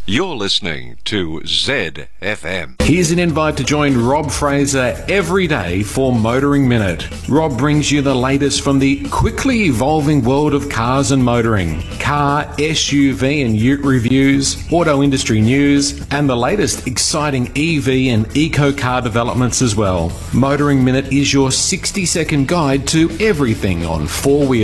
You're listening to ZFM. Here's an invite to join Rob Fraser every day for Motoring Minute. Rob brings you the latest from the quickly evolving world of cars and motoring, car, SUV and ute reviews, auto industry news, and the latest exciting EV and eco-car developments as well. Motoring Minute is your 60-second guide to everything on four-wheel